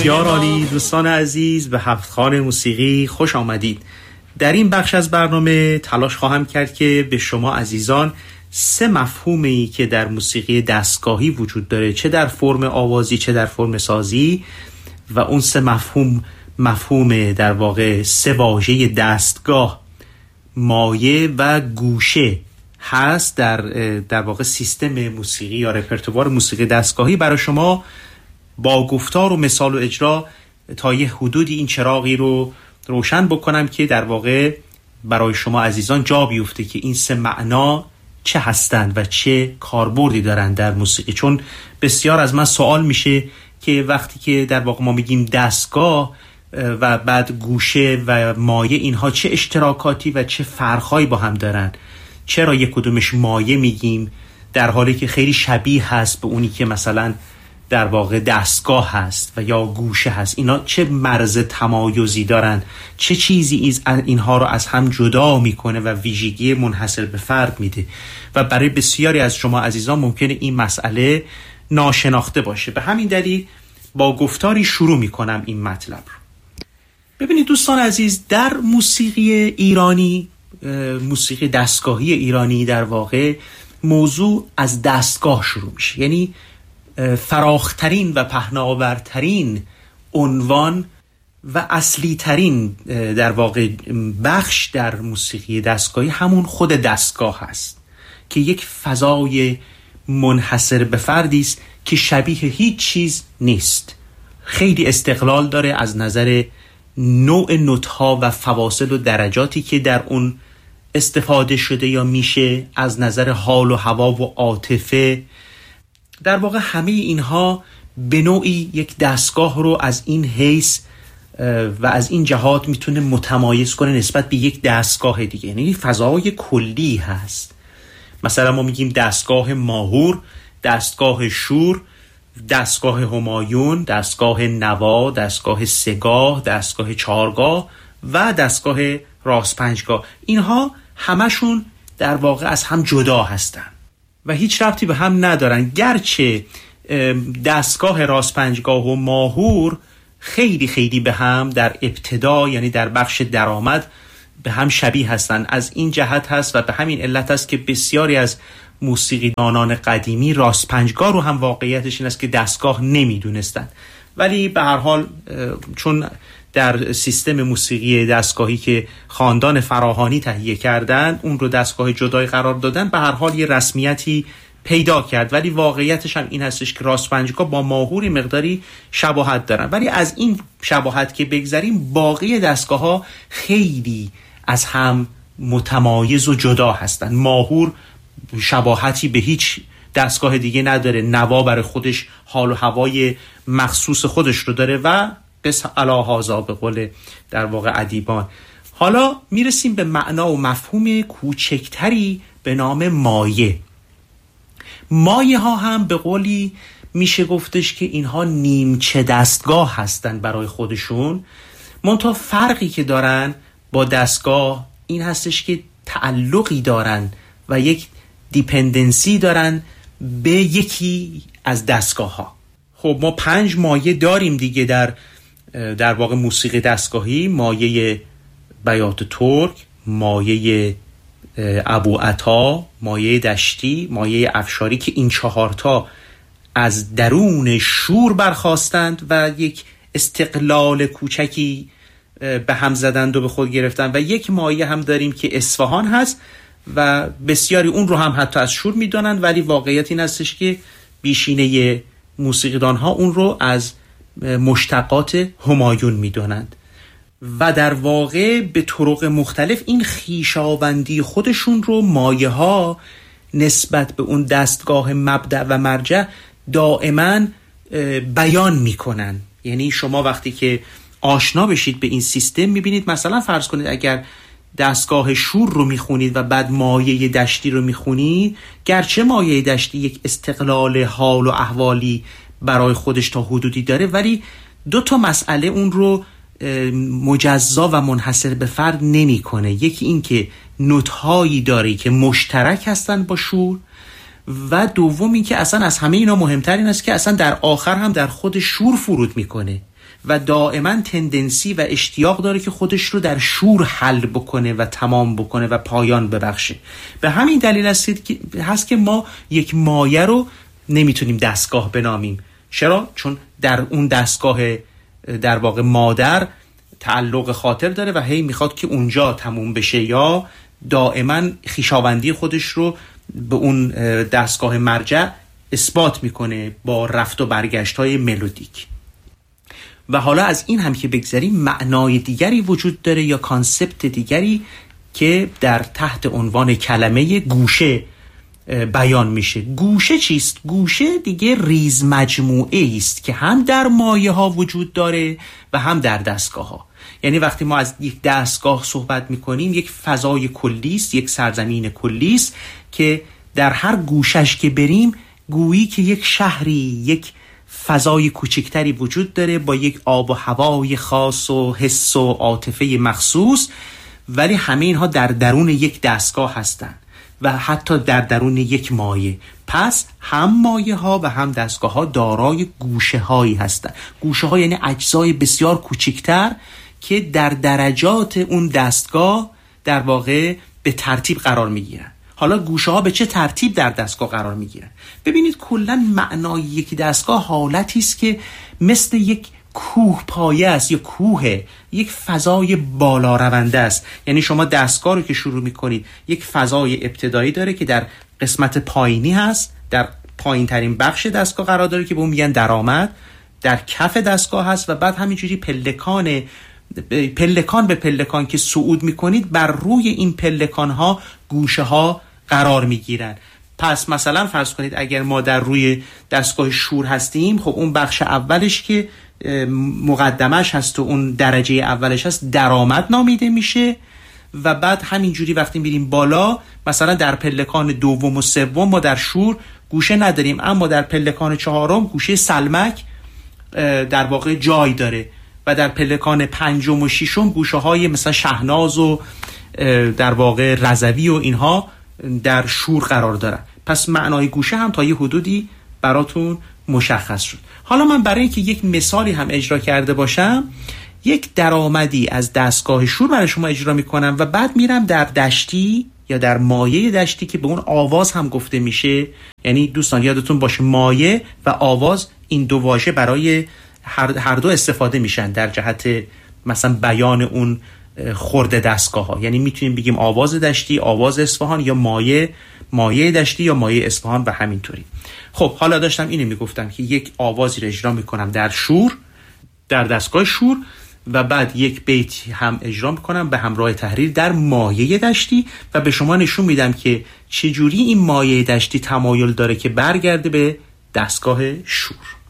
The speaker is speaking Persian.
بسیار عالی. دوستان عزیز، به هفت‌خوان موسیقی خوش آمدید. در این بخش از برنامه تلاش خواهم کرد که به شما عزیزان 3 مفهومی که در موسیقی دستگاهی وجود داره، چه در فرم آوازی چه در فرم سازی، و اون 3 مفهوم در واقع 3 واژه دستگاه، مایه و گوشه هست در واقع سیستم موسیقی یا رپرتوار موسیقی دستگاهی، برای شما با گفتار و مثال و اجرا تا یه حدودی این چراغی رو روشن بکنم که در واقع برای شما عزیزان جا بیفته که این 3 معنا چه هستند و چه کاربردی دارند در موسیقی. چون بسیار از من سوال میشه که وقتی که در واقع ما میگیم دستگاه و بعد گوشه و مایه، اینها چه اشتراکاتی و چه فرقهایی با هم دارن؟ چرا یک کدومش مایه میگیم در حالی که خیلی شبیه هست به اونی که مثلا در واقع دستگاه هست و یا گوشه هست؟ اینا چه مرز تمایزی دارن؟ چه چیزی اینها رو از هم جدا میکنه و ویژگی منحصر به فرد میده؟ و برای بسیاری از شما عزیزان ممکنه این مسئله ناشناخته باشه. به همین دلیل با گفتاری شروع میکنم این مطلب رو. ببینید دوستان عزیز، در موسیقی ایرانی، موسیقی دستگاهی ایرانی، در واقع موضوع از دستگاه شروع میشه. یعنی فراخترین و پهناورترین عنوان و اصلی ترین در واقع بخش در موسیقی دستگاهی همون خود دستگاه هست که یک فضای منحصر به فردی است که شبیه هیچ چیز نیست. خیلی استقلال داره از نظر نوع نوت‌ها و فواصل و درجاتی که در اون استفاده شده یا میشه، از نظر حال و هوا و عاطفه. در واقع همه اینها به نوعی یک دستگاه رو از این حیث و از این جهات میتونه متمایز کنه نسبت به یک دستگاه دیگه. یعنی فضای کلی هست. مثلا ما میگیم دستگاه ماهور، دستگاه شور، دستگاه همایون، دستگاه نوا، دستگاه سه‌گاه، دستگاه چهارگاه و دستگاه راست پنجگاه. اینها همشون در واقع از هم جدا هستن و هیچ ربطی به هم ندارن، گرچه دستگاه راست پنجگاه و ماهور خیلی خیلی به هم در ابتدا، یعنی در بخش درآمد، به هم شبیه هستن. از این جهت هست و به همین علت است که بسیاری از موسیقیدانان قدیمی راست پنجگاه رو هم واقعیتش این است که دستگاه نمیدونستن، ولی به هر حال چون در سیستم موسیقی دستگاهی که خاندان فراهانی تهیه کردن اون رو دستگاه جدای قرار دادن، به هر حال یه رسمیتی پیدا کرد. ولی واقعیتش هم این هستش که راست پنجگاه با ماهور مقداری شباهت دارن، ولی از این شباهت که بگذاریم باقی دستگاه ها خیلی از هم متمایز و جدا هستن. ماهور شباهتی به هیچ دستگاه دیگه نداره، نوا برای خودش حال و هوای مخصوص خودش رو داره و بس علاهازا به قول در واقع ادیبان. حالا میرسیم به معنا و مفهوم کوچکتری به نام مایه. مایه ها هم به قولی میشه گفتش که اینها نیمچه دستگاه هستن برای خودشون، منتها فرقی که دارن با دستگاه این هستش که تعلقی دارن و یک دیپندنسی دارن به یکی از دستگاه ها. خب ما 5 مایه داریم دیگه در واقع موسیقی دستگاهی: مایه بیات ترک، مایه ابوعطا، مایه دشتی، مایه افشاری، که این 4 تا از درون شور برخاستند و یک استقلال کوچکی به هم زدند و به خود گرفتند. و یک مایه هم داریم که اصفهان هست و بسیاری اون رو هم حتی از شور میدانند، ولی واقعیت این هستش که بیشینه موسیقیدان ها اون رو از مشتقات همایون میدانند و در واقع به طرق مختلف این خویشاوندی خودشون رو مایه ها نسبت به اون دستگاه مبدأ و مرجع دائما بیان میکنن. یعنی شما وقتی که آشنا بشید به این سیستم میبینید، مثلا فرض کنید اگر دستگاه شور رو میخونید و بعد مایه دشتی رو میخونید، گرچه مایه دشتی یک استقلال حال و احوالی برای خودش تا حدودی داره، ولی 2 تا مسئله اون رو مجزا و منحصر به فرد نمی کنه. یکی این که نوت‌هایی داره که مشترک هستن با شور، و دومی که اصلا از همه اینا مهمتر این است که اصلا در آخر هم در خود شور فرود میکنه. و دائما تندنسی و اشتیاق داره که خودش رو در شور حل بکنه و تمام بکنه و پایان ببخشه. به همین دلیل هست که ما یک مایه رو نمیتونیم دستگاه بنامیم. چرا؟ چون در اون دستگاه در واقع مادر تعلق خاطر داره و هی میخواد که اونجا تموم بشه، یا دائما خویشاوندی خودش رو به اون دستگاه مرجع اثبات میکنه با رفت و برگشت های ملودیک. و حالا از این هم که بگذاریم، معنای دیگری وجود داره یا کانسپت دیگری که در تحت عنوان کلمه گوشه بیان میشه. گوشه چیست؟ گوشه دیگه ریز مجموعه است که هم در مایه ها وجود داره و هم در دستگاه ها. یعنی وقتی ما از یک دستگاه صحبت میکنیم، یک فضای کلی است، یک سرزمین کلی است که در هر گوشش که بریم گویی که یک شهری، یک فضای کوچکتری وجود داره با یک آب و هوای خاص و حس و عاطفه مخصوص، ولی همه اینها در درون یک دستگاه هستند و حتی در درون یک مایه. پس هم مایه ها و هم دستگاه ها دارای گوشه هایی هستند. گوشه ها یعنی اجزای بسیار کوچکتر که در درجات اون دستگاه در واقع به ترتیب قرار میگیرن. حالا گوشه ها به چه ترتیب در دستگاه قرار میگیرن؟ ببینید کلا معنای یک دستگاه حالتی است که مثل یک کوه پایه است یا کوه، یک فضای بالا رونده است. یعنی شما دستگاه رو که شروع میکنید یک فضای ابتدایی داره که در قسمت پایینی هست، در پایین ترین بخش دستگاه قرار داره که به اون میگن درآمد، در کف دستگاه هست و بعد همینجوری پلکان به پلکان که صعود میکنید بر روی این پلکان ها گوشه ها قرار میگیرن. پس مثلا فرض کنید اگر ما در روی دستگاه شور هستیم، خب اون بخش اولش که مقدمش هست و اون درجه اولش هست درآمد نامیده میشه و بعد همینجوری وقتی میریم بالا، مثلا در پلکان دوم و سوم ما در شور گوشه نداریم، اما در پلکان چهارم گوشه سلمک در واقع جای داره و در پلکان پنجم و ششم گوشه های مثلا شهناز و در واقع رضوی و اینها در شور قرار دارن. پس معنای گوشه هم تا یه حدودی براتون مشخص شد. حالا من برای اینکه یک مثالی هم اجرا کرده باشم، یک درآمدی از دستگاه شور برای شما اجرا میکنم و بعد میرم در دشتی یا در مایه دشتی که به اون آواز هم گفته میشه. یعنی دوستان یادتون باشه مایه و آواز این دو واژه برای هر دو استفاده میشن در جهت مثلا بیان اون خرد دستگاه ها. یعنی میتونیم بگیم آواز دشتی، آواز اصفهان، یا مایه دشتی یا مایه اصفهان و همینطوری. خب حالا داشتم اینو میگفتم که یک آوازی رو اجرا میکنم در شور، در دستگاه شور، و بعد یک بیت هم اجرا میکنم به همراه تحریر در مایه دشتی و به شما نشون میدم که چجوری این مایه دشتی تمایل داره که برگرده به دستگاه شور.